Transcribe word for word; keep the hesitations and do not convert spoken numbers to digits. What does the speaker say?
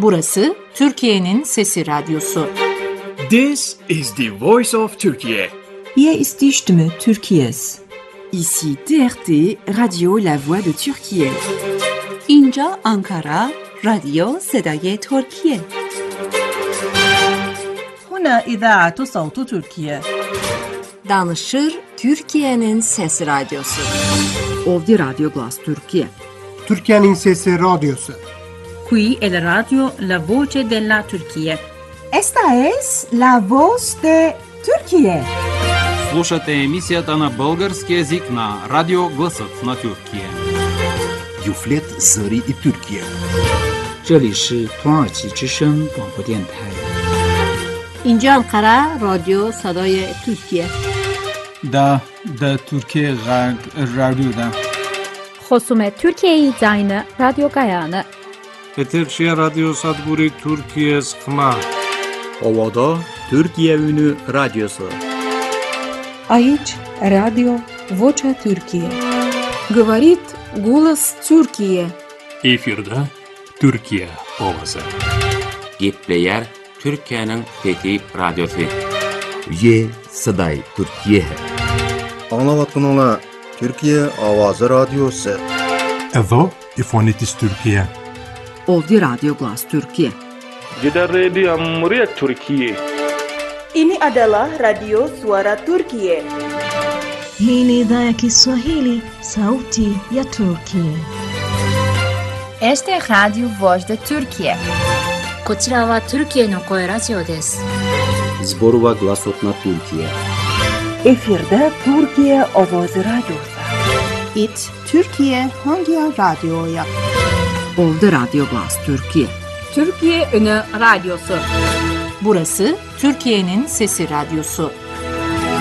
Burası Türkiye'nin Sesi Radyosu. This is the voice of Turkey. Hier ist die Stimme Türkiye's. Ici T R T, Radio La Voix de Türkiye. اینجا آنکارا، رادیو صدای ترکیه. هنا إذاعة صوت تركيا. Danışır Türkiye'nin Sesi Radyosu. Ovdje Radio Glas Türkiye. Türkiye'nin Sesi Radyosu. Qui è la radio La Voce della Turchia. Esta es La Voz de Turquía. Слушате емисията на български език на Радио Гласът на Türkiye. Юфлет Зари и Türkiye. 这里是土耳其之声广播电台。 اینجا انقره رادیو صدای ترکیه. دا دا Türkiye Radyo'da. خصوم Türkiye Zayne Radyo Gayane. Eterşehir Radyo Sadburi Türkiye Sıkma. Ovada Türkiye Ünü Radyosu. Aici Radio Vocea Türkiye. Говорит голос Türkiye. Efirde Türkiye Ovası. Gepleyer Türkiye'nin Fethi Radyosu. Ye Saday Türkiye. Anlavatınla Türkiye Avazı Radyosu. Evo İfonitis Türkiye. Ovdje Radio Glas Türkiye. Jeddah Radio Muryat Türkiye. Ini adalah Radio Suara Turkiye. Hii ni idhaa ya Kiswahili, Sauti ya Turkiye. Este Radio Voz de Turkiye. こちらはトルキエの声ラジオです。 Zborova Glasot na Türkiye. Efirde Türkiye Ovoz Radyosu. It Türkiye Hangi Radyo'ya? Ovdje Radio Glas Türkiye. Türkiye Ünü Radyosu. Burası Türkiye'nin Sesi Radyosu.